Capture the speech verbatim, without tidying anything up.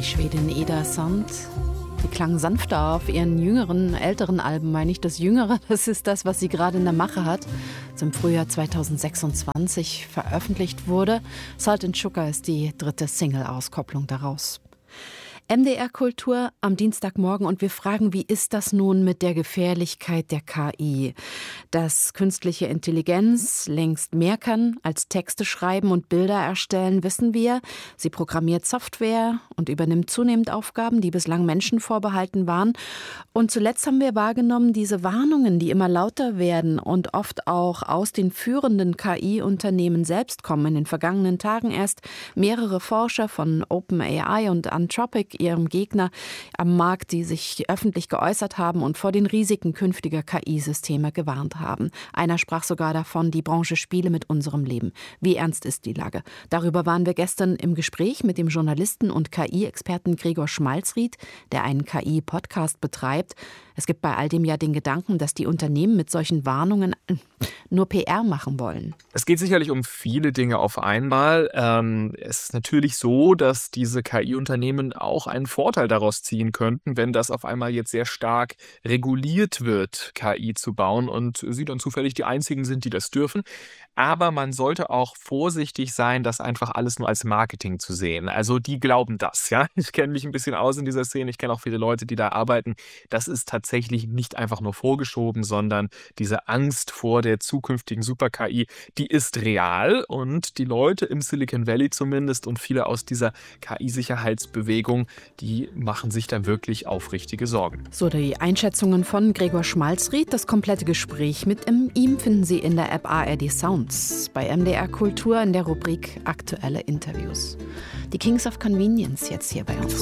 die Schwedin Ida Sand. Die klang sanfter auf ihren jüngeren, älteren Alben, meine ich. Das Jüngere, das ist das, was sie gerade in der Mache hat, das im Frühjahr zweitausendsechsundzwanzig veröffentlicht wurde. Salt and Sugar ist die dritte Single-Auskopplung daraus. M D R Kultur am Dienstagmorgen und wir fragen, wie ist das nun mit der Gefährlichkeit der K I? Dass künstliche Intelligenz längst mehr kann als Texte schreiben und Bilder erstellen, wissen wir. Sie programmiert Software und übernimmt zunehmend Aufgaben, die bislang Menschen vorbehalten waren. Und zuletzt haben wir wahrgenommen, diese Warnungen, die immer lauter werden und oft auch aus den führenden K I-Unternehmen selbst kommen. In den vergangenen Tagen erst mehrere Forscher von OpenAI und Anthropic, ihrem Gegner am Markt, die sich öffentlich geäußert haben und vor den Risiken künftiger K I-Systeme gewarnt haben. Einer sprach sogar davon, die Branche spiele mit unserem Leben. Wie ernst ist die Lage? Darüber waren wir gestern im Gespräch mit dem Journalisten und K I-Experten Gregor Schmalzried, der einen K I-Podcast betreibt. Es gibt bei all dem ja den Gedanken, dass die Unternehmen mit solchen Warnungen nur P R machen wollen. Es geht sicherlich um viele Dinge auf einmal. Ähm, es ist natürlich so, dass diese K I-Unternehmen auch einen Vorteil daraus ziehen könnten, wenn das auf einmal jetzt sehr stark reguliert wird, K I zu bauen und sie dann zufällig die einzigen sind, die das dürfen. Aber man sollte auch vorsichtig sein, das einfach alles nur als Marketing zu sehen. Also die glauben das, ja. Ich kenne mich ein bisschen aus in dieser Szene. Ich kenne auch viele Leute, die da arbeiten. Das ist tatsächlich nicht einfach nur vorgeschoben, sondern diese Angst vor der zukünftigen Super-K I, die ist real. Und die Leute im Silicon Valley zumindest und viele aus dieser K I-Sicherheitsbewegung, die machen sich dann wirklich aufrichtige Sorgen. So die Einschätzungen von Gregor Schmalzried. Das komplette Gespräch mit ihm finden Sie in der App A R D Sound. Bei M D R Kultur in der Rubrik Aktuelle Interviews. Die Kings of Convenience jetzt hier bei uns.